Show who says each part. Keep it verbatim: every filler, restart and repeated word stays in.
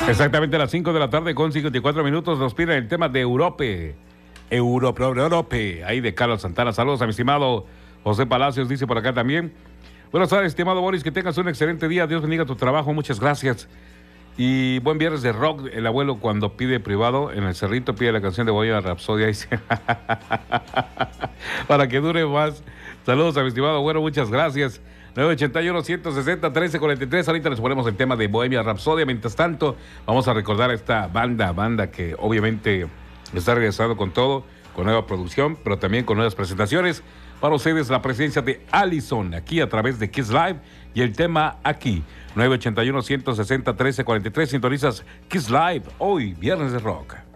Speaker 1: Exactamente a las cinco de la tarde con cincuenta y cuatro minutos nos piden el tema de Europe. Europe, Europe. Ahí de Carlos Santana. Saludos a mi estimado José Palacios, dice por acá también. Buenas tardes, estimado Boris, que tengas un excelente día. Dios bendiga tu trabajo, muchas gracias. Y buen viernes de rock. El abuelo cuando pide privado en el Cerrito pide la canción de Bohemian Rhapsody. Dice para que dure más. Saludos a mi estimado abuelo, muchas gracias. nueve ochenta y uno, ciento sesenta, trece cuarenta y tres. Ahorita les ponemos el tema de Bohemian Rhapsody. Mientras tanto, vamos a recordar a esta banda, banda que obviamente está regresando con todo, con nueva producción, pero también con nuevas presentaciones. Para ustedes la presencia de Allison, aquí a través de Kiss Live, y el tema aquí, nueve ochenta y uno, ciento sesenta, trece cuarenta y tres. Sintonizas Kiss Live, hoy, viernes de rock.